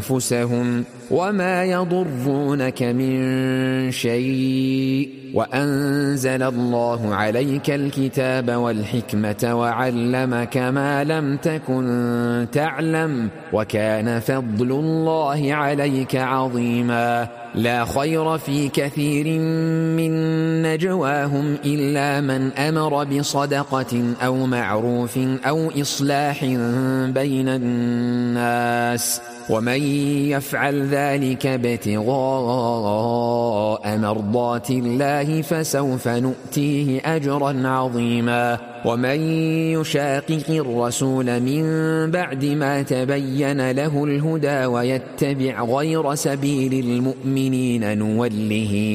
أنفسهم وما يضرونك من شيء، وأنزل الله عليك الكتاب والحكمة وعلمك ما لم تكن تعلم، وكان فضل الله عليك عظيما. لا خير في كثير من نجواهم إلا من أمر بصدقة أو معروف أو إصلاح بين الناس، ومن يفعل ذلك ابتغاء مرضات الله فسوف نؤتيه أجرا عظيما. ومن يشاقق الرسول من بعد ما تبين له الهدى ويتبع غير سبيل المؤمنين نوله